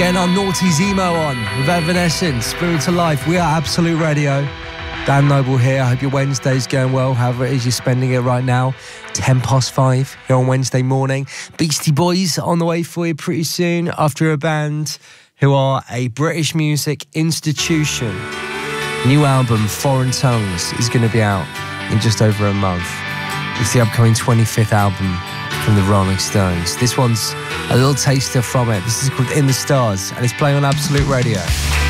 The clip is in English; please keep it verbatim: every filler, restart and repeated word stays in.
Getting our naughty Zemo on with Evanescence, Spirit to Life. We are Absolute Radio. Dan Noble here. I hope your Wednesday's going well, however it is you're spending it right now. ten past five here on Wednesday morning. Beastie Boys on the way for you pretty soon after a band who are a British music institution. New album, Foreign Tongues, is going to be out in just over a month. It's the upcoming twenty-fifth album from the Rolling Stones. This one's a little taster from it. This is called In the Stars, and it's playing on Absolute Radio.